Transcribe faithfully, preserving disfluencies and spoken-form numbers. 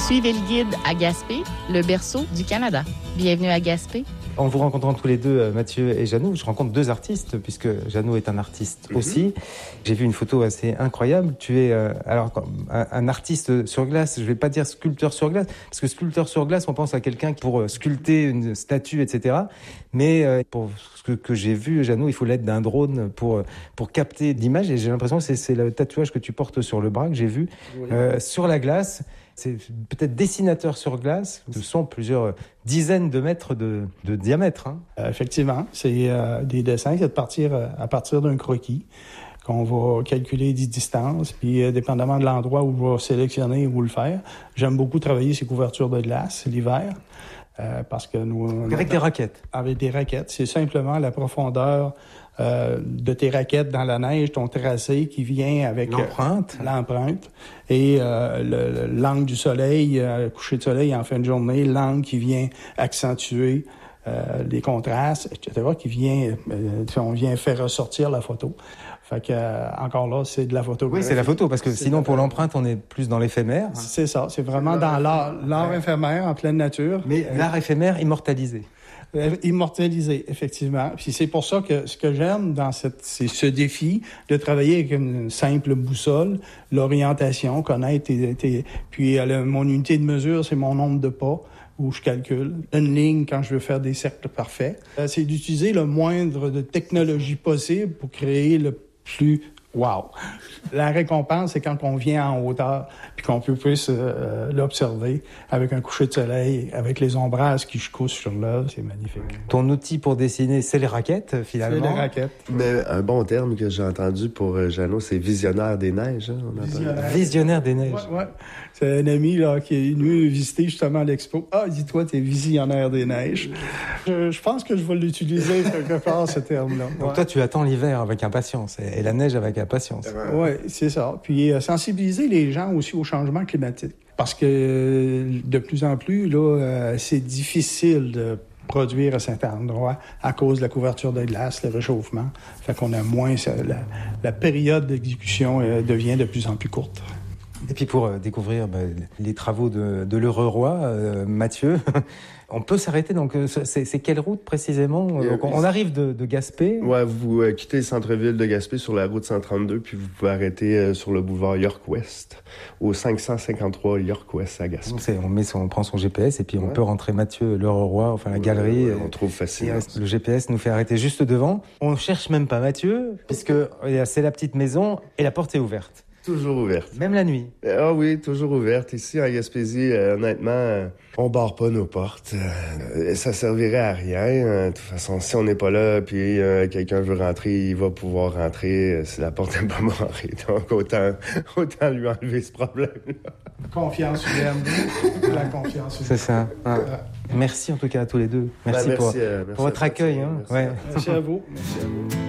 Suivez le guide à Gaspé, le berceau du Canada. Bienvenue à Gaspé. En vous rencontrant tous les deux, Mathieu et Jeannot, je rencontre deux artistes, puisque Jeannot est un artiste mm-hmm. aussi. J'ai vu une photo assez incroyable. Tu es euh, alors un, un artiste sur glace. Je ne vais pas dire sculpteur sur glace, parce que sculpteur sur glace, on pense à quelqu'un pour euh, sculpter une statue, et cetera. Mais euh, pour ce que, que j'ai vu, Jeannot, il faut l'aide d'un drone pour, pour capter l'image. Et j'ai l'impression que c'est, c'est le tatouage que tu portes sur le bras que j'ai vu oui. euh, sur la glace. C'est peut-être dessinateur sur glace. Ce sont plusieurs dizaines de mètres de, de diamètre. Hein. Euh, effectivement, c'est euh, des dessins, c'est de partir euh, à partir d'un croquis qu'on va calculer des distances, puis euh, dépendamment de l'endroit où je vais sélectionner où le faire. J'aime beaucoup travailler ces couvertures de glace l'hiver. Euh, parce que nous... Avec des raquettes. Avec des raquettes. C'est simplement la profondeur euh, de tes raquettes dans la neige, ton tracé qui vient avec... L'empreinte. Euh, l'empreinte. Et euh, le, le, l'angle du soleil, euh, coucher de soleil en fin de journée, l'angle qui vient accentuer euh, les contrastes, et cetera, qui vient... Euh, on vient faire ressortir la photo. Fait que, euh, encore là, c'est de la photo. Oui, c'est la photo, parce que c'est sinon, pour l'empreinte, on est plus dans l'éphémère. C'est ça, c'est vraiment c'est dans l'art, l'art ouais. éphémère, en pleine nature. Mais euh, l'art éphémère immortalisé. Euh, immortalisé, effectivement. Puis c'est pour ça que ce que j'aime dans cette, c'est ce défi de travailler avec une simple boussole, l'orientation, connaître tes... tes puis euh, le, mon unité de mesure, c'est mon nombre de pas où je calcule. Une ligne quand je veux faire des cercles parfaits. Euh, c'est d'utiliser le moindre de technologie possible pour créer le plus wow. La récompense, c'est quand on vient en hauteur puis qu'on peut puisse euh, l'observer avec un coucher de soleil, avec les ombrages qui se couchent sur l'œuvre. C'est magnifique. Ton outil pour dessiner, c'est les raquettes, finalement? C'est les raquettes. Mais un bon terme que j'ai entendu pour euh, Jeannot, c'est visionnaire des neiges. Hein, on visionnaire. visionnaire des neiges. Ouais, ouais. C'est un ami là, qui est venu visiter justement l'expo. Ah, dis-toi, t'es visionnaire des neiges. Je, je pense que je vais l'utiliser quelque part, ce terme-là. Donc ouais. toi, tu attends l'hiver avec impatience et la neige avec impatience. Oui, c'est ça. Puis euh, sensibiliser les gens aussi au changement climatique. Parce que euh, de plus en plus, là, euh, c'est difficile de produire à certains endroits à cause de la couverture de glace, le réchauffement. Fait qu'on a moins... Ça, la, la période d'exécution euh, devient de plus en plus courte. Et puis pour euh, découvrir bah, les travaux de, de l'heureux roi, euh, Mathieu, on peut s'arrêter. Donc, euh, c'est, c'est quelle route précisément? Donc, on, on arrive de, de Gaspé. Ouais, vous euh, quittez le centre-ville de Gaspé sur la route cent trente-deux, puis vous pouvez arrêter euh, sur le boulevard York-Ouest, au cinq cent cinquante-trois York-Ouest à Gaspé. Donc, on, met son, on prend son G P S et puis on ouais. peut rentrer Mathieu l'heureux roi, enfin la galerie. Ouais, ouais, on trouve facilement. Le G P S nous fait arrêter juste devant. On ne cherche même pas Mathieu, puisque c'est la petite maison et la porte est ouverte. Toujours ouverte. Même la nuit. Ah oui, toujours ouverte. Ici, en Gaspésie, euh, honnêtement, euh, on barre pas nos portes. Euh, ça servirait à rien. Euh, de toute façon, si on n'est pas là, puis euh, quelqu'un veut rentrer, il va pouvoir rentrer euh, si la porte n'est pas barrée. Donc, autant, autant lui enlever ce problème-là. Confiance humaine. La confiance humaine. C'est ça. Ah. Merci en tout cas à tous les deux. Merci, ben, merci, pour, euh, merci pour votre accueil. Hein. Merci, ouais. merci à vous. Merci à vous.